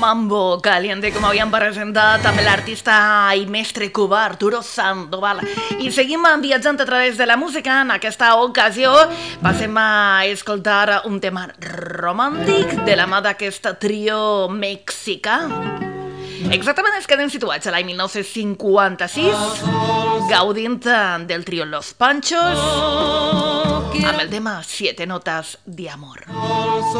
Mambo Caliente, com havíem presentat amb l'artista i mestre cubà Arturo Sandoval. I seguim viatjant a través de la música. En aquesta ocasió passem a escoltar un tema romàntic de la mà d'aquest trio mexicà. Exactament ens quedem situats a l'any 1956, gaudint del trio Los Panchos amb el tema Siete Notas de Amor.